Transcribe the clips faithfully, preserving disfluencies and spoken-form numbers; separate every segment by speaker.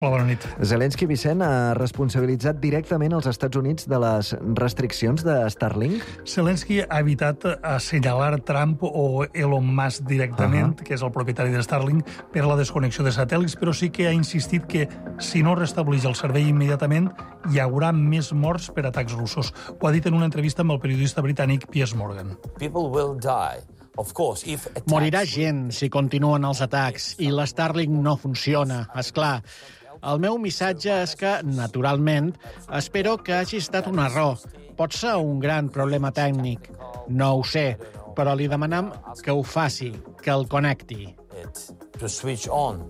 Speaker 1: Hola, bona nit.
Speaker 2: Zelensky, Vicent, ha responsabilitzat directament els Estats Units de les restriccions de Starlink?
Speaker 1: Zelensky ha evitat assenyalar Trump o Elon Musk directament, uh-huh. que és el propietari de Starlink, per la desconnexió de satèl·lits, però sí que ha insistit que si no restableix el servei immediatament hi haurà més morts per atacs russos. Ho ha dit en una entrevista amb el periodista britànic Piers Morgan.
Speaker 3: People will die. Of course, if attacks...
Speaker 4: Morirà gent si continuen els atacs i l'Starlink no funciona, és clar. El meu missatge és que, naturalment, espero que hagi estat un error. Pot ser un gran problema tècnic. No ho sé, però li demanem que ho faci, que el connecti.
Speaker 3: To switch on.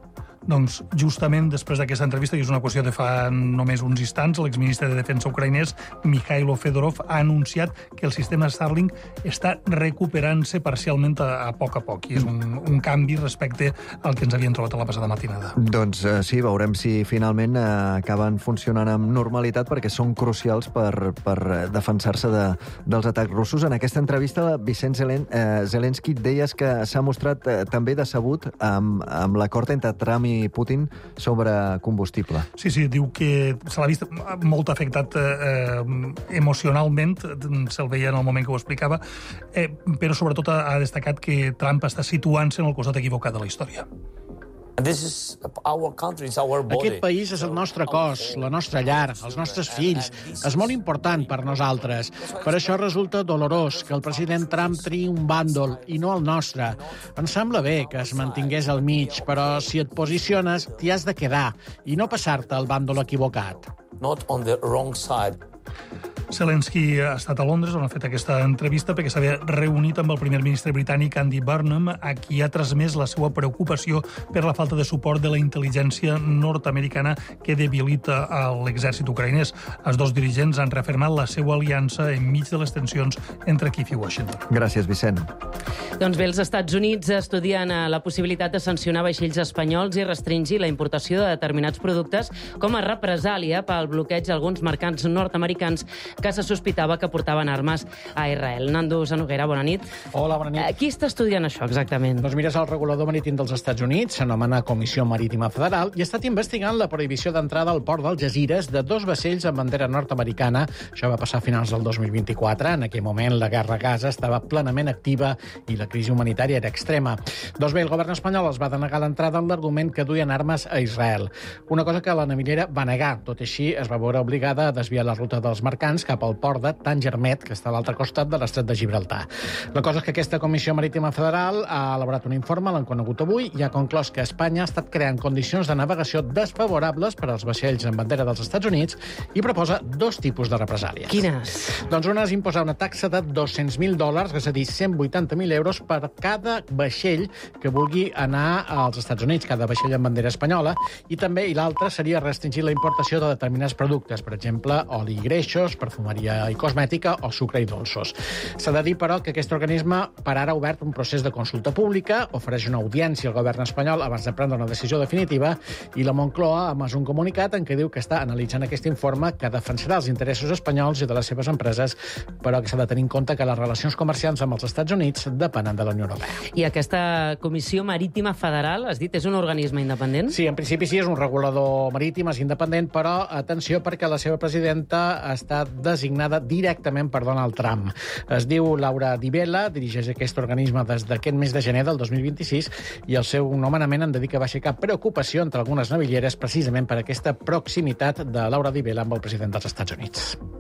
Speaker 1: Doncs justament després d'aquesta entrevista, que és una qüestió de fa només uns instants, l'exministre de Defensa ucraïnès, Mikhailo Fedorov, ha anunciat que el sistema Starlink està recuperant-se parcialment a, a poc a poc. I és un, un canvi respecte al que ens havien trobat a la passada matinada.
Speaker 2: Doncs eh, sí, veurem si finalment eh, acaben funcionant amb normalitat, perquè són crucials per, per defensar-se de, dels atacs russos. En aquesta entrevista, Vicent Zelen, eh, Zelensky deies que s'ha mostrat eh, també decebut amb, amb l'acord entre Trump i Putin sobre combustible.
Speaker 1: Sí, sí, diu que se l'ha vist molt afectat eh, emocionalment, se'l veia en el moment que ho explicava, eh, però sobretot ha destacat que Trump està situant-se en el costat equivocat de la història.
Speaker 3: This is our country, it's our body.
Speaker 4: Aquest país és el nostre cos, la nostra llar, els nostres fills. És molt important per nosaltres. Per això resulta dolorós que el president Trump triï un bàndol i no el nostre. Em sembla bé que es mantingués al mig, però si et posiciones, t'hi has de quedar i no passar-te al bàndol equivocat.
Speaker 3: Not on the wrong side.
Speaker 1: Zelensky ha estat a Londres on ha fet aquesta entrevista perquè s'havia reunit amb el primer ministre britànic Andy Burnham, a qui ha transmès la seva preocupació per la falta de suport de la intel·ligència nord-americana que debilita l'exèrcit ucraïnès. Els dos dirigents han reafirmat la seva aliança enmig de les tensions entre Kíev i Washington.
Speaker 2: Gràcies, Vicent.
Speaker 5: Doncs bé, els Estats Units estudien la possibilitat de sancionar vaixells espanyols i restringir la importació de determinats productes com a represàlia pel bloqueig d'alguns mercants nord-americans que se sospitava que portaven armes a Israel. Nando Sanoguera, bona nit.
Speaker 4: Hola, bona nit.
Speaker 5: Qui està estudiant això, exactament?
Speaker 4: Doncs mira, és el regulador marítim dels Estats Units, s'anomena Comissió Marítima Federal, i ha estat investigant la prohibició d'entrada al port d'Algesires de dos vaixells amb bandera nord-americana. Això va passar a finals del dos mil vint-i-quatre. En aquell moment la guerra a Gaza estava plenament activa i la crisi humanitària era extrema. Doncs bé, el govern espanyol els va denegar l'entrada amb l'argument que duien armes a Israel. Una cosa que la naviliera va negar. Tot i així, es va veure obligada a desviar la ruta dels mercants cap al port de Tangermet, que està a l'altre costat de l'estret de Gibraltar. La cosa és que aquesta Comissió Marítima Federal ha elaborat un informe, l'han conegut avui, i ha conclòs que Espanya ha estat creant condicions de navegació desfavorables per als vaixells amb bandera dels Estats Units i proposa dos tipus de represàlies.
Speaker 5: Quines?
Speaker 4: Doncs una és imposar una taxa de dos-cents mil dòlars, és a dir, cent vuitanta mil euros per cada vaixell que vulgui anar als Estats Units, cada vaixell amb bandera espanyola, i també, i l'altra, seria restringir la importació de determinats productes, per exemple, oli i greixos, perfumeria i cosmètica o sucre i dolços. S'ha de dir, però, que aquest organisme per ara ha obert un procés de consulta pública, ofereix una audiència al govern espanyol abans de prendre una decisió definitiva, i la Moncloa ha emès un comunicat en què diu que està analitzant aquest informe, que defensarà els interessos espanyols i de les seves empreses, però que s'ha de tenir en compte que les relacions comercials amb els Estats Units depenen de la Unió Europea.
Speaker 5: I aquesta Comissió Marítima Federal, has dit, és un organisme independent?
Speaker 4: Sí, en principi sí, és un regulador marítim, és independent, però atenció perquè la seva presidenta ha estat designada directament per Donald Trump. Es diu Laura Di Vella, dirigeix aquest organisme des d'aquest mes de gener del dos mil vint-i-sis, i el seu nomenament han de dir que va aixecar preocupació entre algunes navilleres precisament per aquesta proximitat de Laura Di Vella amb el president dels Estats Units.